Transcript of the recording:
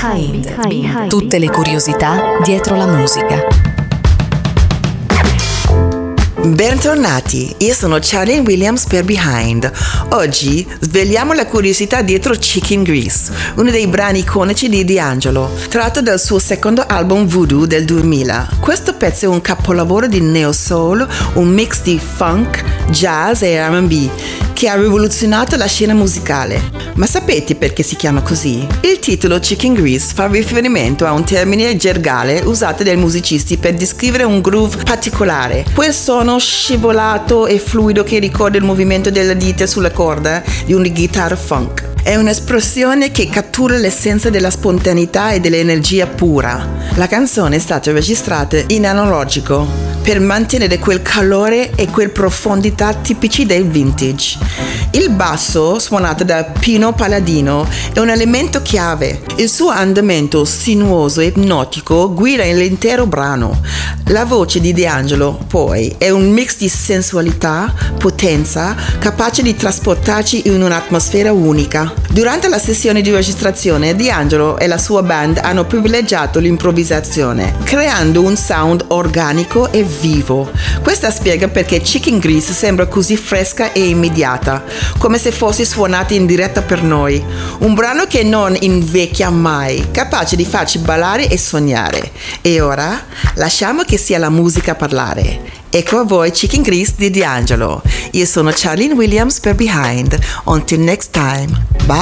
Behind. Tutte le curiosità dietro la musica. Bentornati, io sono Charlene Williams per Behind. Oggi svegliamo la curiosità dietro Chicken Grease, uno dei brani iconici di D'Angelo, tratto dal suo secondo album Voodoo del 2000. Questo pezzo è un capolavoro di neo soul, un mix di funk, jazz e R&B che ha rivoluzionato la scena musicale. Ma sapete perché si chiama così? Il titolo Chicken Grease fa riferimento a un termine gergale usato dai musicisti per descrivere un groove particolare, quel suono scivolato e fluido che ricorda il movimento delle dita sulla corda di una chitarra funk. È un'espressione che cattura l'essenza della spontaneità e dell'energia pura. La canzone è stata registrata in analogico per mantenere quel calore e quel profondità tipici del vintage. Il basso, suonato da Pino Palladino, è un elemento chiave. Il suo andamento sinuoso e ipnotico guida l'intero brano. La voce di D'Angelo, poi, è un mix di sensualità, potenza, capace di trasportarci in un'atmosfera unica. Durante la sessione di registrazione, D'Angelo e la sua band hanno privilegiato l'improvvisazione, creando un sound organico e vivo. Questa spiega perché Chicken Grease sembra così fresca e immediata, come se fosse suonata in diretta per noi. Un brano che non invecchia mai, capace di farci ballare e sognare. E ora lasciamo che sia la musica a parlare. Ecco a voi Chicken Grease di D'Angelo. Io sono Charlene Williams per Behind. Until next time. Bye.